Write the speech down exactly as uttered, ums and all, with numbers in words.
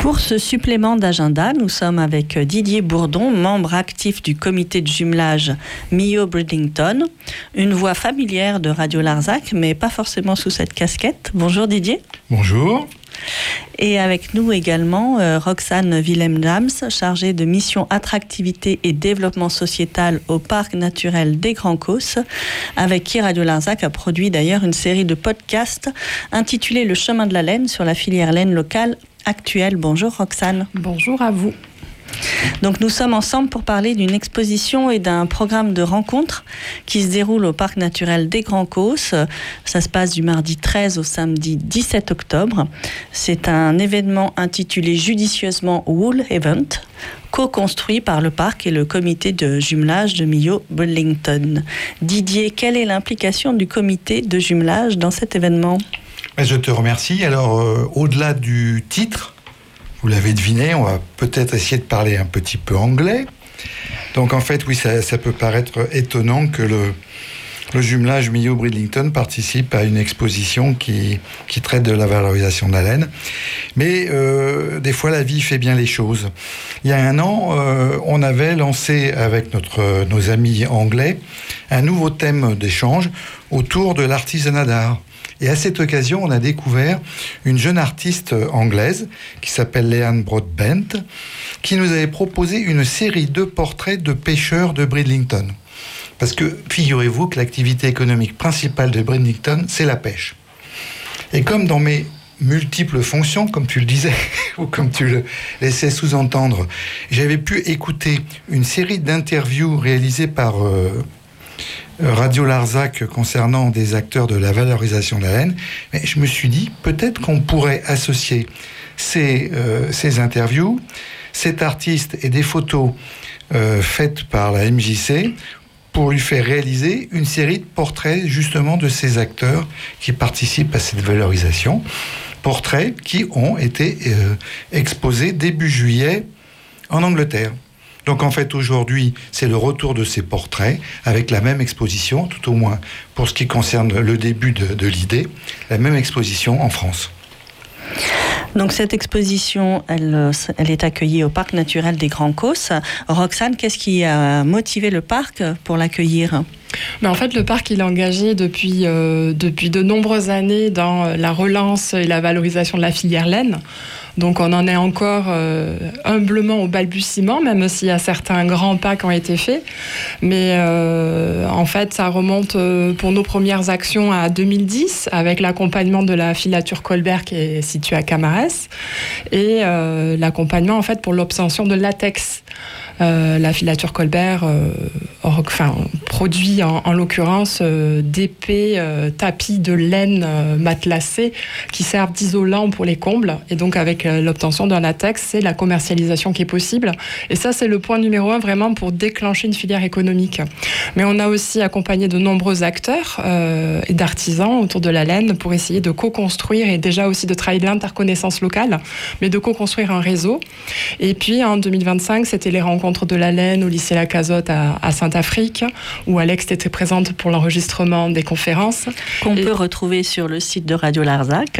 Pour ce supplément d'agenda, nous sommes avec Didier Bourdon, membre actif du comité de jumelage Millau Bridlington, une voix familière de Radio Larzac, mais pas forcément sous cette casquette. Bonjour Didier. Bonjour. Et avec nous également euh, Roxane Willem-Jams, chargée de mission attractivité et développement sociétal au Parc naturel des Grands Causses, avec qui Radio Larzac a produit d'ailleurs une série de podcasts intitulée Le chemin de la laine sur la filière laine locale actuelle. Bonjour Roxane. Bonjour à vous. Donc nous sommes ensemble pour parler d'une exposition et d'un programme de rencontres qui se déroule au Parc naturel des Grands Causses. Ça se passe du mardi treize au samedi dix-sept octobre. C'est un événement intitulé judicieusement Wool Event, co-construit par le parc et le comité de jumelage de Millau Bridlington. Didier, quelle est l'implication du comité de jumelage dans cet événement ? Je te remercie. Alors, euh, au-delà du titre, vous l'avez deviné, on va peut-être essayer de parler un petit peu anglais. Donc en fait, oui, ça, ça peut paraître étonnant que le, le jumelage Millau Bridlington participe à une exposition qui, qui traite de la valorisation de la laine. Mais euh, des fois, la vie fait bien les choses. Il y a un an, euh, on avait lancé avec notre, nos amis anglais un nouveau thème d'échange autour de l'artisanat d'art. Et à cette occasion, on a découvert une jeune artiste anglaise qui s'appelle Leanne Broadbent, qui nous avait proposé une série de portraits de pêcheurs de Bridlington. Parce que, figurez-vous que l'activité économique principale de Bridlington, c'est la pêche. Et comme dans mes multiples fonctions, comme tu le disais, ou comme tu le laissais sous-entendre, j'avais pu écouter une série d'interviews réalisées par Euh, Radio Larzac concernant des acteurs de la valorisation de la laine, mais je me suis dit peut-être qu'on pourrait associer ces, euh, ces interviews, cet artiste et des photos euh, faites par la M J C pour lui faire réaliser une série de portraits justement de ces acteurs qui participent à cette valorisation. Portraits qui ont été euh, exposés début juillet en Angleterre. Donc en fait aujourd'hui, c'est le retour de ces portraits avec la même exposition, tout au moins pour ce qui concerne le début de, de l'idée, la même exposition en France. Donc cette exposition, elle, elle est accueillie au Parc naturel des Grands Causses. Roxane, qu'est-ce qui a motivé le parc pour l'accueillir ? Mais en fait, le parc il est engagé depuis, euh, depuis de nombreuses années dans la relance et la valorisation de la filière laine. Donc on en est encore euh, humblement au balbutiement, même s'il y a certains grands pas qui ont été faits. Mais euh, en fait, ça remonte euh, pour nos premières actions à deux mille dix, avec l'accompagnement de la filature Colbert qui est située à Camarès, et euh, l'accompagnement en fait pour l'obtention de latex. Euh, la filature Colbert euh, or, enfin, produit en, en l'occurrence euh, d'épais euh, tapis de laine euh, matelassés qui servent d'isolant pour les combles, et donc avec euh, l'obtention d'un latex, c'est la commercialisation qui est possible, et ça c'est le point numéro un vraiment pour déclencher une filière économique. Mais on a aussi accompagné de nombreux acteurs euh, et d'artisans autour de la laine pour essayer de co-construire et déjà aussi de travailler de l'interconnaissance locale, mais de co-construire un réseau. Et puis en deux mille vingt-cinq, c'était les rencontres de la laine au lycée La Cazotte à, à Saint-Afrique, où Alex était présente pour l'enregistrement des conférences. Qu'on et... peut retrouver sur le site de Radio Larzac.